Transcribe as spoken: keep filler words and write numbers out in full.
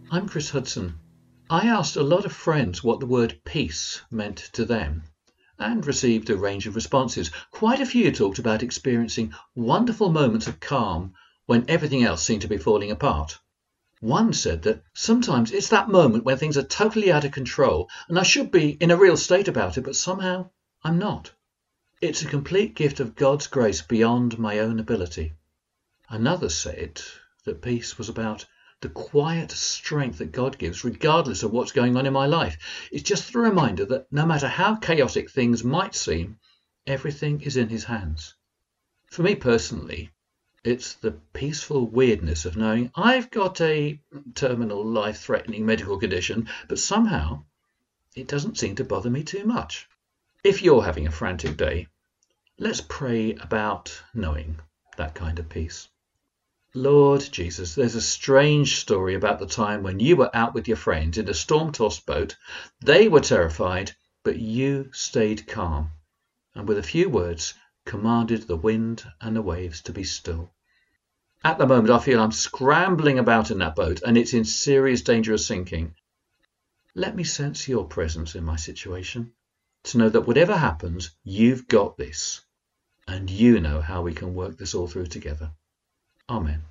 I'm Chris Hudson. I asked a lot of friends what the word peace meant to them and received a range of responses. Quite a few talked about experiencing wonderful moments of calm when everything else seemed to be falling apart. One said that sometimes it's that moment when things are totally out of control and I should be in a real state about it, but somehow I'm not. It's a complete gift of God's grace beyond my own ability. Another said that peace was about the quiet strength that God gives regardless of what's going on in my life. It's just the reminder that no matter how chaotic things might seem, everything is in his hands. For me personally, it's the peaceful weirdness of knowing I've got a terminal life-threatening medical condition, but somehow it doesn't seem to bother me too much. If you're having a frantic day, let's pray about knowing that kind of peace. Lord Jesus, there's a strange story about the time when you were out with your friends in a storm-tossed boat. They were terrified, but you stayed calm, and with a few words commanded the wind and the waves to be still. At the moment, I feel I'm scrambling about in that boat, and it's in serious danger of sinking. Let me sense your presence in my situation, to know that whatever happens, you've got this, and you know how we can work this all through together. Amen.